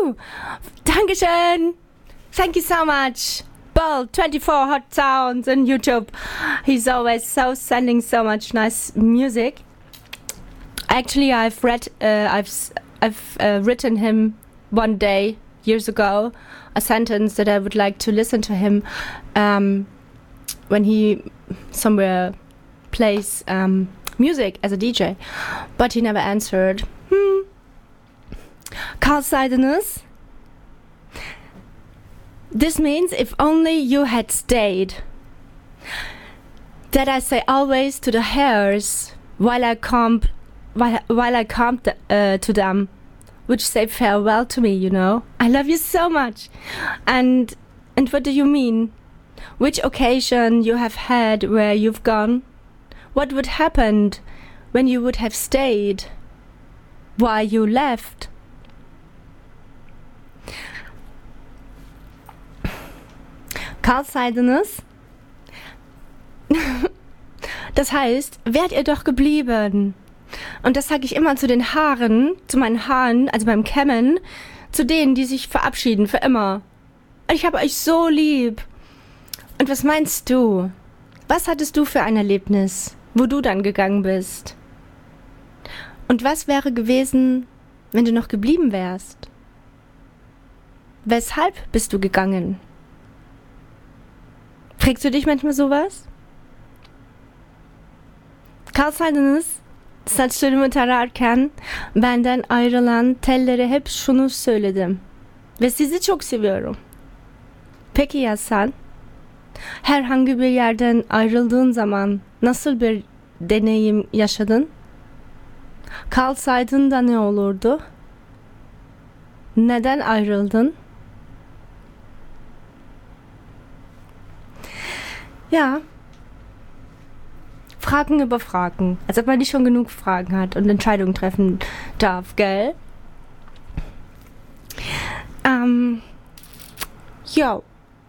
Dankeschön. Thank you so much. Bold 24 Hot Sounds on YouTube. He's always so sending so much nice music. Actually, I've written him one day years ago a sentence that I would like to listen to him when he somewhere plays music as a DJ, but he never answered. Carl Seidenus. This means if only you had stayed. That I say always to the hairs while I come to them, which say farewell to me, you know. I love you so much. And what do you mean? Which occasion you have had where you've gone? What would happen when you would have stayed? Why you left? Carl Seidenus. Das heißt, wärt ihr doch geblieben. Und das sage ich immer zu den Haaren, zu meinen Haaren, also beim Kämmen, zu denen, die sich verabschieden für immer. Ich habe euch so lieb. Und was meinst du? Was hattest du für ein Erlebnis, wo du dann gegangen bist? Und was wäre gewesen, wenn du noch geblieben wärst? Weshalb bist du gegangen? Fragst du dich manchmal sowas? Carl Seidenus, saçlarımı tararken benden ayrılan tellere hep şunu söyledim. Ve sizi çok seviyorum. Peki ya sen? Herhangi bir yerden ayrıldığın zaman nasıl bir deneyim yaşadın? Kalsaydın da ne olurdu? Neden ayrıldın? Ja. Fragen über Fragen. Als ob man nicht schon genug Fragen hat und Entscheidungen treffen darf, gell? Jo.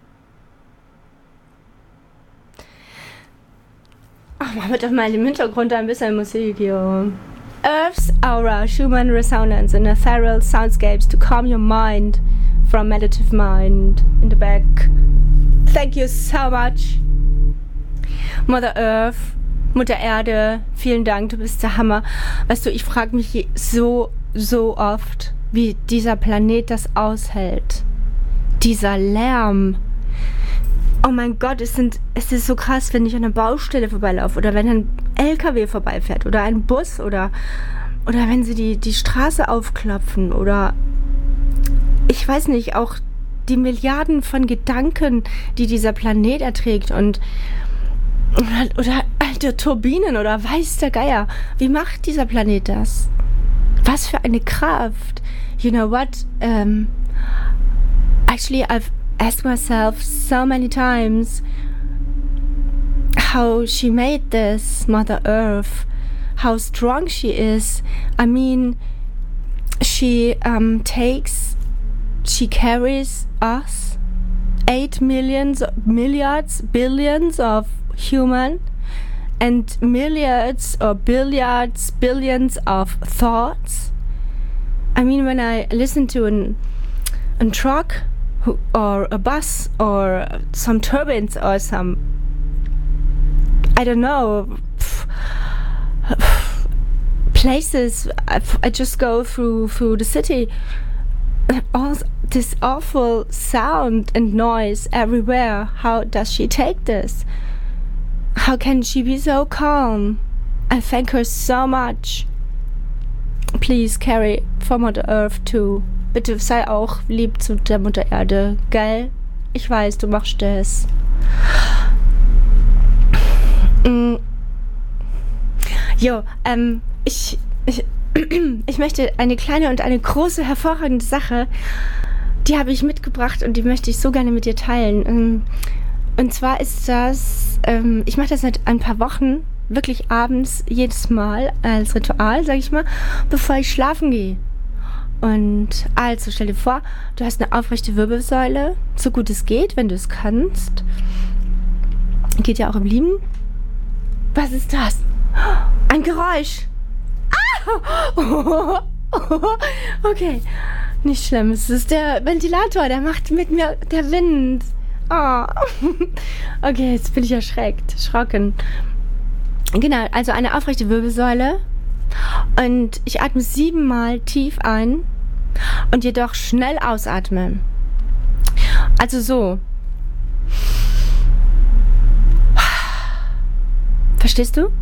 Ach, machen wir doch mal im Hintergrund ein bisschen Musik hier. Earth's aura, Schumann resonance and ethereal soundscapes to calm your mind from meditative mind in the back. Thank you so much. Mother Earth, Mutter Erde, vielen Dank, du bist der Hammer. Weißt du, ich frage mich so oft, wie dieser Planet das aushält. Dieser Lärm. Oh mein Gott, es ist so krass, wenn ich an einer Baustelle vorbeilaufe oder wenn ein LKW vorbeifährt oder ein Bus oder wenn sie die Straße aufklopfen oder ich weiß nicht, auch die Milliarden von Gedanken, die dieser Planet erträgt oder alte Turbinen oder weiß der Geier. Wie macht dieser Planet das? Was für eine Kraft. You know what? Actually, I've asked myself so many times how she made this, Mother Earth, how strong she is. I mean, she carries us, 8 milliards, billions of human and milliards or billions of thoughts. I mean, when I listen to a truck or a bus or some turbines or some, I don't know, places, I just go through the city, all this awful sound and noise everywhere. How does she take this? How can she be so calm? I thank her so much. Please, Carrie, for Mother Earth too. Bitte sei auch lieb zu der Mutter Erde, gell? Ich weiß, du machst das. Jo, ich möchte eine kleine und eine große, hervorragende Sache, die habe ich mitgebracht und die möchte ich so gerne mit dir teilen. Und zwar ist das, ich mache das seit ein paar Wochen, wirklich abends jedes Mal als Ritual, sag ich mal, bevor ich schlafen gehe. Und also stell dir vor, du hast eine aufrechte Wirbelsäule, so gut es geht, wenn du es kannst. Geht ja auch im Liegen. Was ist das? Ein Geräusch. Ah! Okay. Nicht schlimm, es ist der Ventilator, der macht mit mir der Wind. Oh. Okay, jetzt bin ich erschrocken. Genau, also eine aufrechte Wirbelsäule. Und ich atme 7-mal tief ein und jedoch schnell ausatme. Also so. Verstehst du?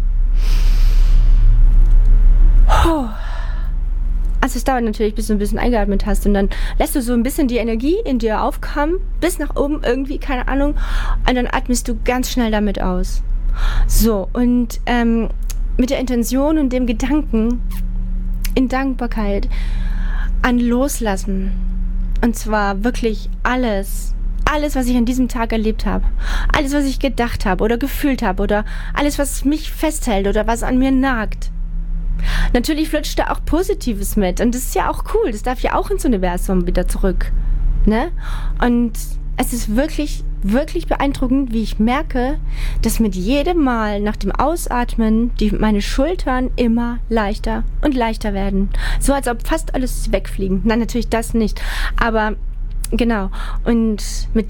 Also es dauert natürlich, bis du ein bisschen eingeatmet hast und dann lässt du so ein bisschen die Energie in dir aufkommen, bis nach oben irgendwie, keine Ahnung, und dann atmest du ganz schnell damit aus. So, und mit der Intention und dem Gedanken in Dankbarkeit an Loslassen. Und zwar wirklich alles, was ich an diesem Tag erlebt habe. Alles, was ich gedacht habe oder gefühlt habe oder alles, was mich festhält oder was an mir nagt. Natürlich flutscht da auch Positives mit und das ist ja auch cool. Das darf ja auch ins Universum wieder zurück. Ne? Und es ist wirklich, wirklich beeindruckend, wie ich merke, dass mit jedem Mal nach dem Ausatmen meine Schultern immer leichter und leichter werden. So als ob fast alles wegfliegen. Nein, natürlich das nicht. Aber genau. Und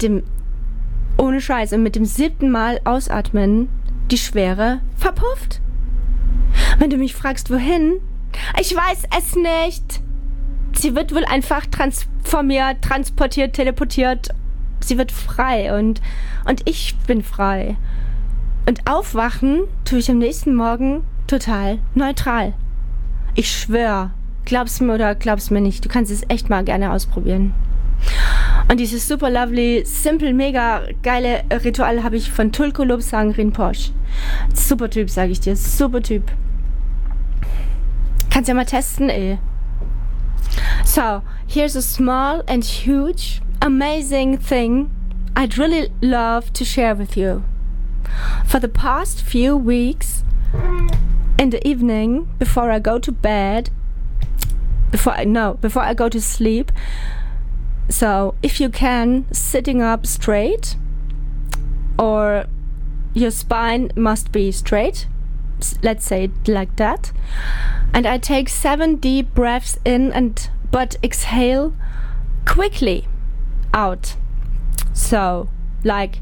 ohne Scheiß, und mit dem 7. Mal Ausatmen die Schwere verpufft. Wenn du mich fragst, wohin? Ich weiß es nicht. Sie wird wohl einfach transformiert, transportiert, teleportiert. Sie wird frei und ich bin frei. Und aufwachen tue ich am nächsten Morgen total neutral. Ich schwöre. Glaub's mir oder glaub's mir nicht. Du kannst es echt mal gerne ausprobieren. Und dieses super lovely, simple, mega geile Ritual habe ich von Tulku Lobsang Rinpoche. Super Typ, sage ich dir. Super Typ. Kannst ja mal testen, ey. So, here's a small and huge, amazing thing I'd really love to share with you. For the past few weeks, in the evening, before I go to bed, before I go to sleep, so if you can, sitting up straight, or your spine must be straight, let's say it like that, and I take 7 deep breaths in but exhale quickly out. So, like,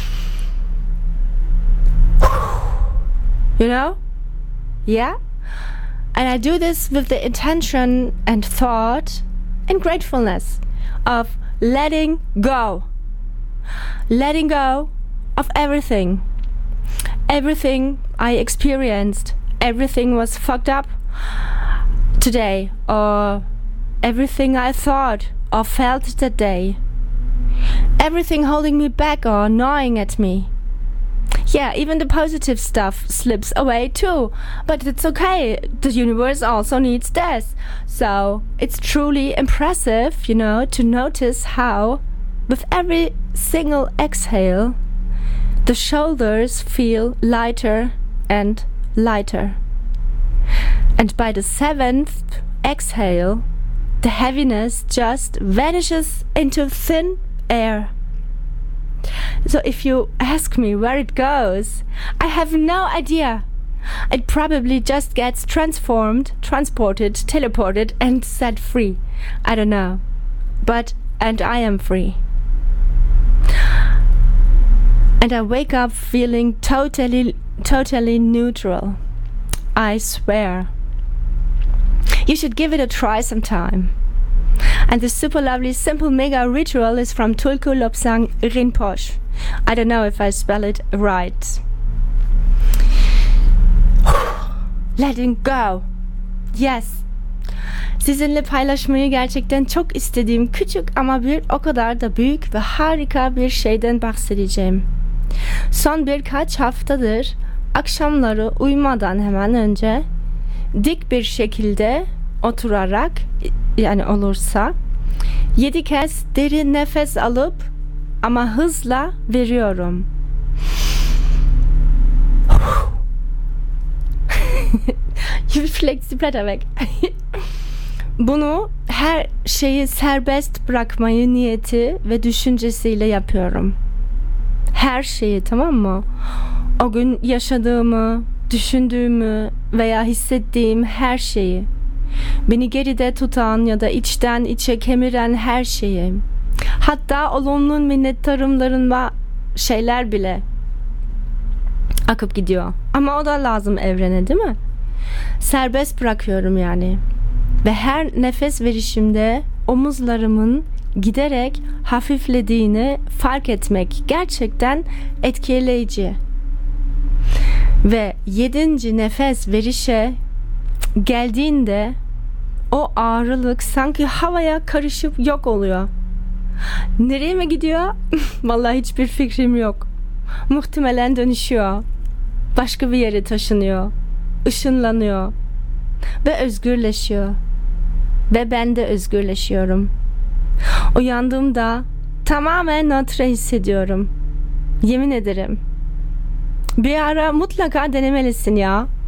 you know? Yeah? And I do this with the intention and thought and gratefulness of letting go. Letting go of everything. Everything I experienced. Everything was fucked up today. Or everything I thought or felt that day. Everything holding me back or gnawing at me. Yeah, even the positive stuff slips away too. But it's okay. The universe also needs this. So it's truly impressive, you know, to notice how, with every single exhale, the shoulders feel lighter and lighter. And by the 7th exhale, the heaviness just vanishes into thin air. So if you ask me where it goes, I have no idea. It probably just gets transformed, transported, teleported and set free. I don't know. And I am free. And I wake up feeling totally neutral. I swear. You should give it a try sometime. And the super lovely, simple mega ritual is from Tulku Lobsang Rinpoche. I don't know if I spell it right. Letting go. Yes. Sizinle paylaşmayı gerçekten çok istediğim küçük ama bir o kadar da büyük ve harika bir şeyden bahsedeceğim. Son birkaç haftadır akşamları uyumadan hemen önce dik bir şekilde oturarak, yani olursa 7 kez derin nefes alıp ama hızla veriyorum. Flex die Blätter weg. Bunu her şeyi serbest bırakmayı niyeti ve düşüncesiyle yapıyorum. Her şeyi, tamam mı? O gün yaşadığımı, düşündüğümü veya hissettiğim her şeyi. Beni geride tutan ya da içten içe kemiren her şeyi. Hatta olumlu minnettarımların ve şeyler bile akıp gidiyor. Ama o da lazım evrene, değil mi? Serbest bırakıyorum yani. Ve her nefes verişimde omuzlarımın giderek hafiflediğini fark etmek gerçekten etkileyici. Ve 7. nefes verişe geldiğinde o ağırlık sanki havaya karışıp yok oluyor. Nereye mi gidiyor? Vallahi hiçbir fikrim yok. Muhtemelen dönüşüyor. Başka bir yere taşınıyor. Işınlanıyor. Ve özgürleşiyor. Ve ben de özgürleşiyorum. Uyandığımda tamamen nötr hissediyorum. Yemin ederim. Bir ara mutlaka denemelisin ya.